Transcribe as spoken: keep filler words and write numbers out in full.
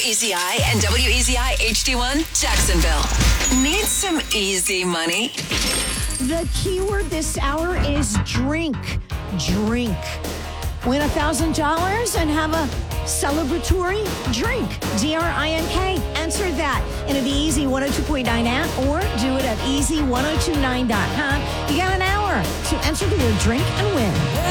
E Z I and W E Z I H D one Jacksonville. Need some easy money? The keyword this hour is drink. Drink. Win one thousand dollars and have a celebratory drink. D R I N K. Answer that in the Easy one oh two point nine app or do it at easy ten twenty-nine dot com. You got an hour to enter your drink and win.